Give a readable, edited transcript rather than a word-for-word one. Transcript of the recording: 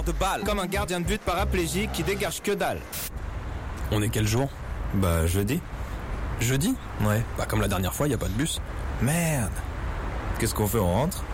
de balle. Comme un gardien de but paraplégique qui dégage que dalle. On est quel jour? Bah, jeudi. Jeudi? Ouais. Bah comme la dernière fois, y a pas de bus. Merde. Qu'est-ce qu'on fait, on rentre?